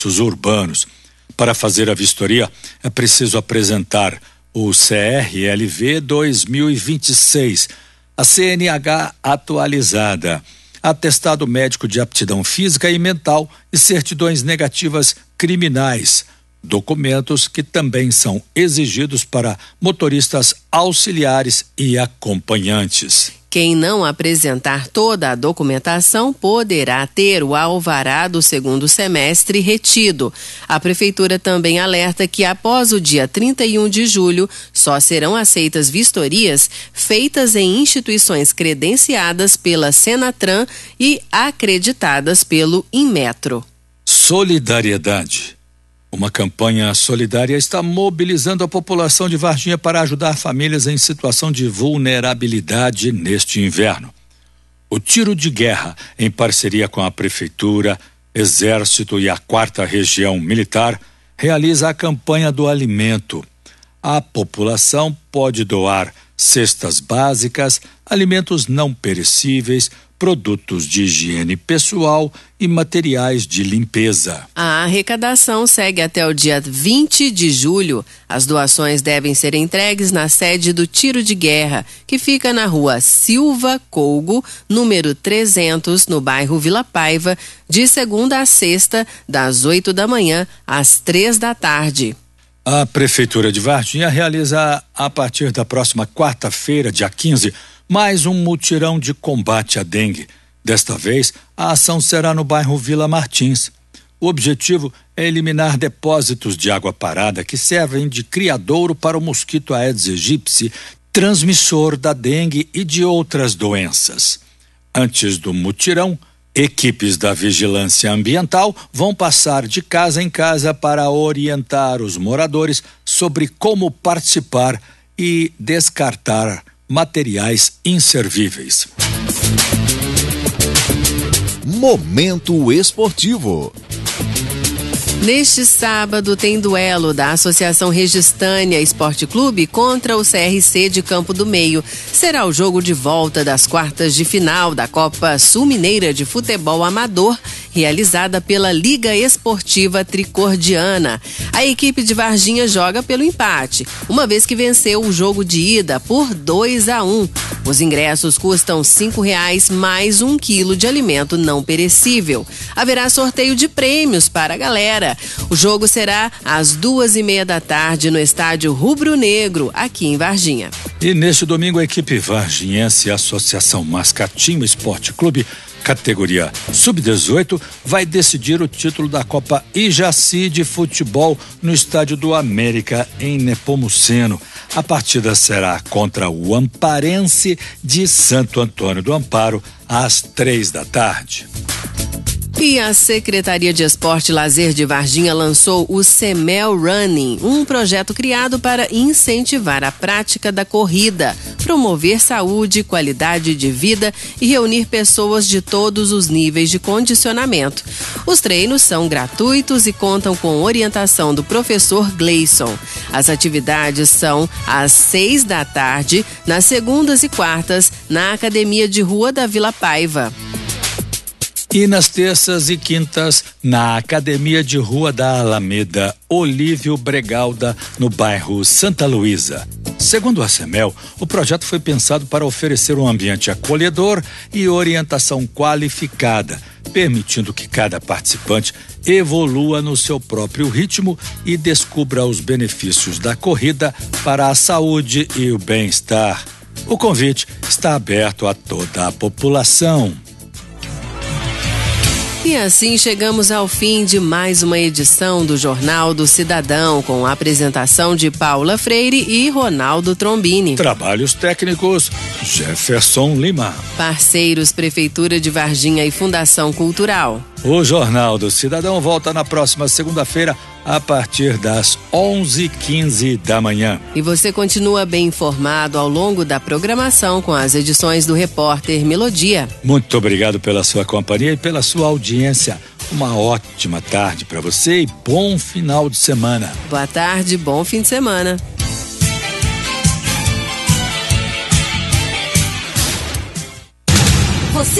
urbanos. Para fazer a vistoria, é preciso apresentar o CRLV 2026, a CNH atualizada, atestado médico de aptidão física e mental e certidões negativas criminais, documentos que também são exigidos para motoristas auxiliares e acompanhantes. Quem não apresentar toda a documentação poderá ter o alvará do segundo semestre retido. A Prefeitura também alerta que após o dia 31 de julho só serão aceitas vistorias feitas em instituições credenciadas pela Senatran e acreditadas pelo Inmetro. Solidariedade. Uma campanha solidária está mobilizando a população de Varginha para ajudar famílias em situação de vulnerabilidade neste inverno. O Tiro de Guerra, em parceria com a Prefeitura, Exército e a 4ª Região Militar, realiza a campanha do alimento. A população pode doar cestas básicas, alimentos não perecíveis, produtos de higiene pessoal e materiais de limpeza. A arrecadação segue até o dia 20 de julho. As doações devem ser entregues na sede do Tiro de Guerra, que fica na rua Silva Colgo, número 300, no bairro Vila Paiva, de segunda a sexta, das 8 da manhã às 3 da tarde. A Prefeitura de Varginha realiza, a partir da próxima quarta-feira, dia 15, mais um mutirão de combate à dengue. Desta vez, a ação será no bairro Vila Martins. O objetivo é eliminar depósitos de água parada que servem de criadouro para o mosquito Aedes aegypti, transmissor da dengue e de outras doenças. Antes do mutirão, equipes da Vigilância Ambiental vão passar de casa em casa para orientar os moradores sobre como participar e descartar materiais inservíveis. Momento esportivo. Neste sábado tem duelo da Associação Registânia Esporte Clube contra o CRC de Campo do Meio. Será o jogo de volta das quartas de final da Copa Sul-Mineira de Futebol Amador, realizada pela Liga Esportiva Tricordiana. A equipe de Varginha joga pelo empate, uma vez que venceu o jogo de ida por 2-1. Os ingressos custam R$5 mais 1 quilo de alimento não perecível. Haverá sorteio de prêmios para a galera. O jogo será às 2:30 da tarde no estádio Rubro Negro, aqui em Varginha. E neste domingo a equipe varginhense Associação Mascatinho Esporte Clube, categoria Sub-18, vai decidir o título da Copa Ijaci de Futebol no estádio do América, em Nepomuceno. A partida será contra o Amparense de Santo Antônio do Amparo, às 3 da tarde. E a Secretaria de Esporte e Lazer de Varginha lançou o Semel Running, um projeto criado para incentivar a prática da corrida, promover saúde, qualidade de vida e reunir pessoas de todos os níveis de condicionamento. Os treinos são gratuitos e contam com orientação do professor Gleison. As atividades são às 6 da tarde, nas segundas e quartas, na Academia de Rua da Vila Paiva. E nas terças e quintas, na Academia de Rua da Alameda, Olívio Bregalda, no bairro Santa Luísa. Segundo a Semel, o projeto foi pensado para oferecer um ambiente acolhedor e orientação qualificada, permitindo que cada participante evolua no seu próprio ritmo e descubra os benefícios da corrida para a saúde e o bem-estar. O convite está aberto a toda a população. E assim chegamos ao fim de mais uma edição do Jornal do Cidadão, com a apresentação de Paula Freire e Ronaldo Trombini. Trabalhos técnicos, Jefferson Lima. Parceiros Prefeitura de Varginha e Fundação Cultural. O Jornal do Cidadão volta na próxima segunda-feira, a partir das 11h15 da manhã. E você continua bem informado ao longo da programação com as edições do Repórter Melodia. Muito obrigado pela sua companhia e pela sua audiência. Uma ótima tarde para você e bom final de semana. Boa tarde, bom fim de semana.